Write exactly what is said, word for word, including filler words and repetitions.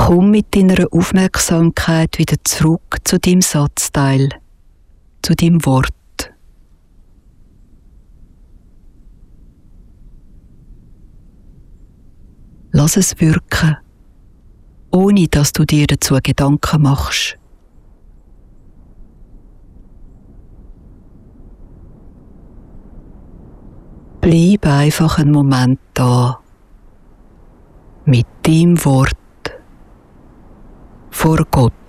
Komm mit deiner Aufmerksamkeit wieder zurück zu deinem Satzteil, zu deinem Wort. Lass es wirken, ohne dass du dir dazu Gedanken machst. Bleib einfach einen Moment da, mit deinem Wort vor Gott.